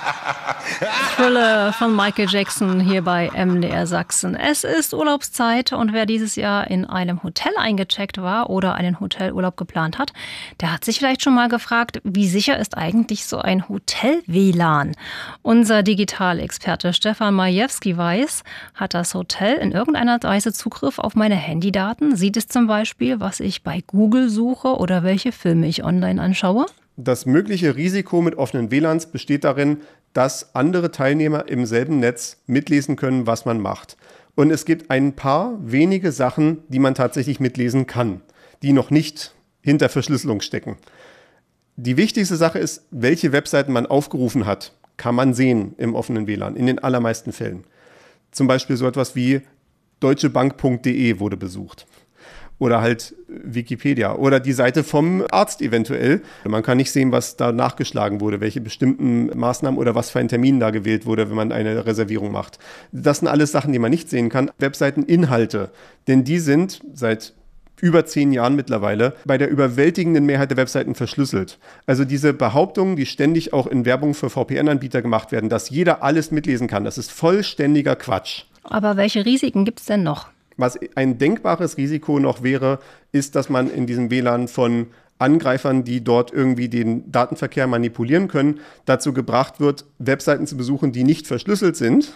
Thriller von Michael Jackson hier bei MDR Sachsen. Es ist Urlaubszeit und wer dieses Jahr in einem Hotel eingecheckt war oder einen Hotelurlaub geplant hat, der hat sich vielleicht schon mal gefragt, wie sicher ist eigentlich so ein Hotel-WLAN? Unser Digitalexperte Stefan Majewski weiß, hat das Hotel in irgendeiner Weise Zugriff auf meine Handydaten? Sieht es zum Beispiel, was ich bei Google suche oder welche Filme ich online anschaue? Das mögliche Risiko mit offenen WLANs besteht darin, dass andere Teilnehmer im selben Netz mitlesen können, was man macht. Und es gibt ein paar wenige Sachen, die man tatsächlich mitlesen kann, die noch nicht hinter Verschlüsselung stecken. Die wichtigste Sache ist, welche Webseiten man aufgerufen hat, kann man sehen im offenen WLAN, in den allermeisten Fällen. Zum Beispiel so etwas wie deutschebank.de wurde besucht. Oder halt Wikipedia oder die Seite vom Arzt eventuell. Man kann nicht sehen, was da nachgeschlagen wurde, welche bestimmten Maßnahmen oder was für ein Termin da gewählt wurde, wenn man eine Reservierung macht. Das sind alles Sachen, die man nicht sehen kann. Webseiteninhalte, denn die sind seit über 10 Jahren mittlerweile bei der überwältigenden Mehrheit der Webseiten verschlüsselt. Also diese Behauptungen, die ständig auch in Werbung für VPN-Anbieter gemacht werden, dass jeder alles mitlesen kann, das ist vollständiger Quatsch. Aber welche Risiken gibt es denn noch? Was ein denkbares Risiko noch wäre, ist, dass man in diesem WLAN von Angreifern, die dort irgendwie den Datenverkehr manipulieren können, dazu gebracht wird, Webseiten zu besuchen, die nicht verschlüsselt sind.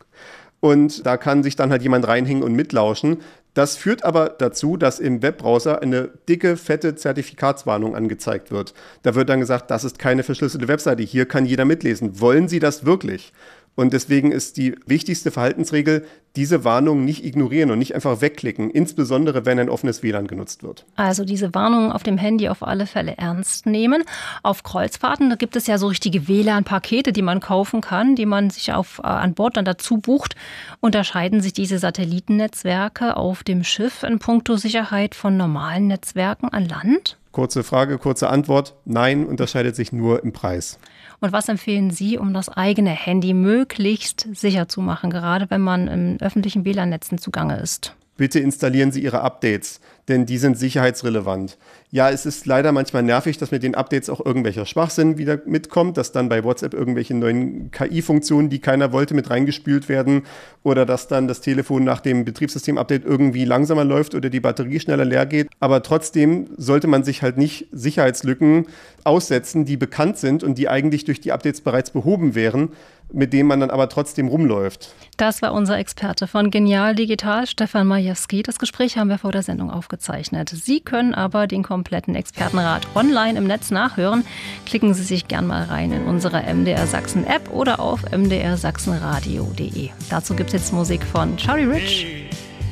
Und da kann sich dann halt jemand reinhängen und mitlauschen. Das führt aber dazu, dass im Webbrowser eine dicke, fette Zertifikatswarnung angezeigt wird. Da wird dann gesagt, das ist keine verschlüsselte Webseite, hier kann jeder mitlesen. Wollen Sie das wirklich? Und deswegen ist die wichtigste Verhaltensregel, diese Warnung nicht ignorieren und nicht einfach wegklicken, insbesondere wenn ein offenes WLAN genutzt wird. Also diese Warnungen auf dem Handy auf alle Fälle ernst nehmen. Auf Kreuzfahrten, da gibt es ja so richtige WLAN-Pakete, die man kaufen kann, die man sich an Bord dann dazu bucht. Unterscheiden sich diese Satellitennetzwerke auf dem Schiff in puncto Sicherheit von normalen Netzwerken an Land? Kurze Frage, kurze Antwort. Nein, unterscheidet sich nur im Preis. Und was empfehlen Sie, um das eigene Handy möglichst sicher zu machen, gerade wenn man in öffentlichen WLAN-Netzen zugange ist? Bitte installieren Sie Ihre Updates, denn die sind sicherheitsrelevant. Ja, es ist leider manchmal nervig, dass mit den Updates auch irgendwelcher Schwachsinn wieder mitkommt, dass dann bei WhatsApp irgendwelche neuen KI-Funktionen, die keiner wollte, mit reingespült werden oder dass dann das Telefon nach dem Betriebssystem-Update irgendwie langsamer läuft oder die Batterie schneller leer geht. Aber trotzdem sollte man sich halt nicht Sicherheitslücken aussetzen, die bekannt sind und die eigentlich durch die Updates bereits behoben wären, mit denen man dann aber trotzdem rumläuft. Das war unser Experte von Genial Digital, Stefan Majewski. Das Gespräch haben wir vor der Sendung aufgezeichnet. Sie können aber den kompletten Expertenrat online im Netz nachhören. Klicken Sie sich gern mal rein in unsere MDR Sachsen App oder auf mdrsachsenradio.de. Dazu gibt es jetzt Musik von Charlie Rich.